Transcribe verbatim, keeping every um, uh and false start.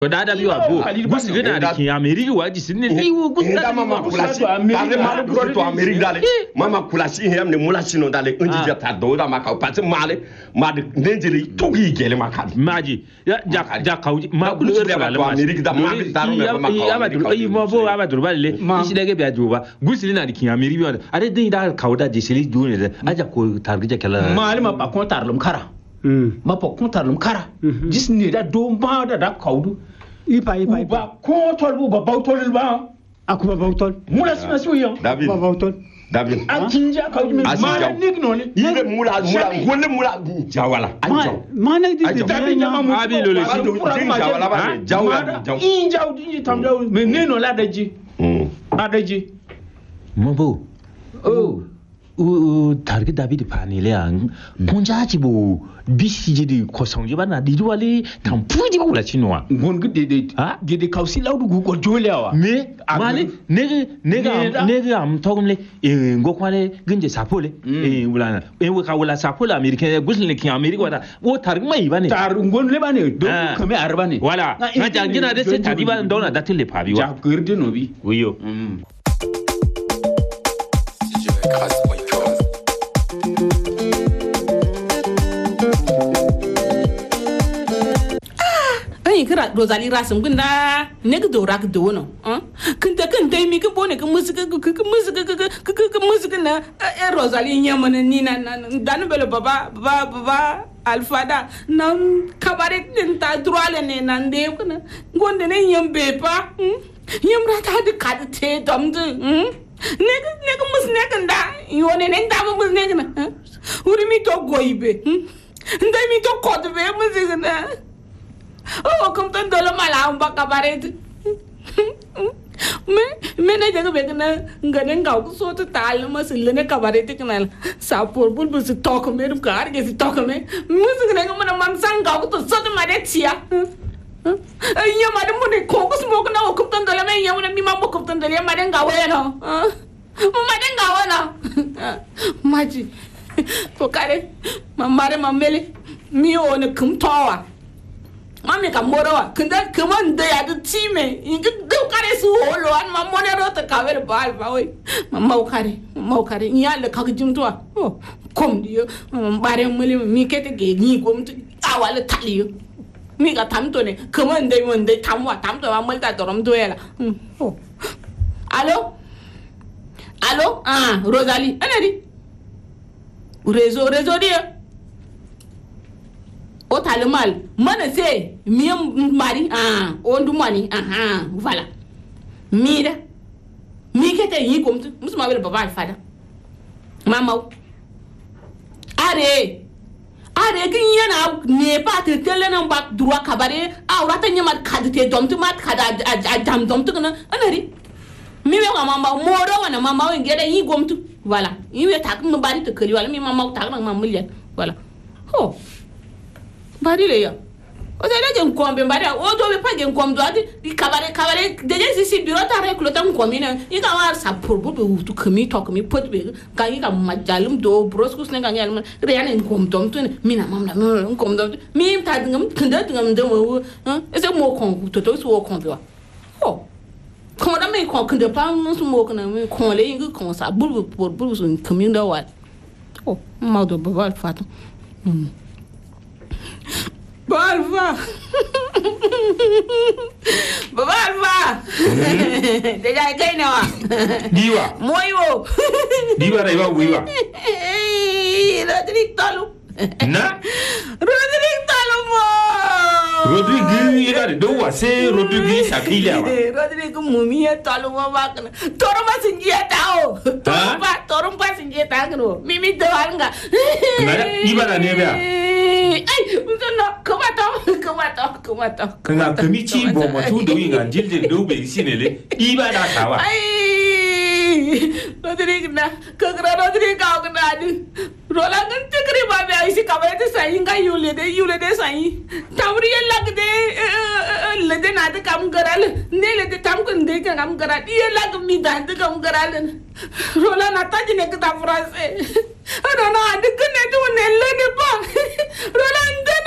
da da biwa bo gusi gina da kin America wa di sinne ni wo gusi da mama kulasi parle mal pro to America dale mama kulasi hem ne mulasi no dale unji jata do da maka parce male ma de nenjeli togi gele maka maji ja ja kawji ma kulasi da America da ma daru me maka ya ba dur ayi mo bo ba dur ba le shi da ge biya juba gusi na da kin America are din da kawda je seli dune da aja ko targija kala malima ba kon tarlum kara ma pa kon tarlum kara jisni da do ba da da kawdu ipa ipa ipa ko tol bu ba tol ba akuba ba tol mula sima suyo David ba tol David akinja ka mi ma nik no ni yibe mula mula golle mula jawala ajo ma na di David nyama mu abi lolo si jawala ba jawala jaw in jaw di tam jaw me ne no la daji mm adaji mo bo oh u target David panile an bonjaji bo bisiji di kosonje bana di wale tampudi ba wala chinwa ngon gede de ha gede kausi lawdu gu ko jolewa me mali nege nega nega am togumle e ngokwale ginje sapole e wala e waka wala sapole americain gusle ki america wada wo target mai bane tar ngon le bane do kame arba ne wala na jangina de se tadi ba ndona datile pabi wa ja gerde no bi wiyo kira Rosalie rasum gunda nek do rak do no kunta kunta mi ko bone ko musika ko musika ko ko musika na e Rosalie nyamana ni na dan bele baba baba baba alfada nan kabare den ta droale ne nan de ko na gonde ne nyambe pa nyamra ta de kad te domde nek nek mus nek nda yone nek da mus nek na uri mi to goibe ndai mi to kodbe musika na oh comme tant de la mala ba kabaret me me na jaga be na ngane ngaw ko so to tal ma sil ne kabaret kana sa por bul bul se tok me ru kar ge se tok me music ne ngam na man sang ngaw to so to ma de tia ay ya ma de mo ne ko ko smo ko na ko tant de la me ya mo mi ma mo ko tant de la ma de ngaw ya no ma de ngaw na maji to kare ma mare ma mele mi o ne kum tawa mami ka morowa kunda kaman da ya da time in ga kare su holo an ma monero ta kawer bal ba oi mamma kare mamma kare ya le ka jimtoa oh kom dio bare muli mi kete ge ni kom tu awale taliyo mi ga tamto ne kaman dai mon dai tamwa tamto ma multa dorom doyela oh allo allo ah Rosalie anadi réseau réseau dia o talimal mana se miyam mari ah on du mani aha voilà mira mi kete yi kom musuma bele baba alfada mama are are kin yana ne pa te tele nan ba droit kabare a rata nyama kadite domtu mat kada dam domtu kana anari mi we mama moro wana mama ngere yi gomtu voilà yi we tak no bari to kali wala mi mama tak nan mamulya voilà ho bari le ya o de la gen kombe bari o do be pa gen komdo adi di kabare kabare de je si si biro ta reklo tan komina i ka war sa porbu be tu kami to kami pot be ka i ka majalum do broskus ne ga nyal re ya ne komdom tu mina mamna no komdom mi ta ngam tunda ngam de mo e se mo kon to to so kon do ho kon da me kon kende pa no so mo kon me kon le ngi kon sa bul por bul so kami da wa oh ma do ba fatu Balva. Balva. Deja kai nawa. Diwa. Moyo. Diwa raiwa wiwa. Rodrigo Talo. Na? Rodrigo Talo mo. Rodrigo ira de do wa se Rodrigo sakila wa. Rodrigo mumia Talo mo bakana. Toro ma singia tao. Toro ba toro ba singia tao. Mimi do anga. Na iba na nebea. Ay, no, come on, come on, come on. Kana kamichi bo mo tu do inga jilde do be sinele. Iba da tawa. Ay, Rodrigo na, kagra Rodrigo ka na di. Rola kan tikri ba be isi ka ba te sai nga yule de yule de sai. Tamri lag de le de na de kam garal. Ne le de tam kun de kam garal. Ye lag mi dan de kam garal. Rola na ta jine ka ta frase. Rola na de kun ne tu ne le de pa. Rola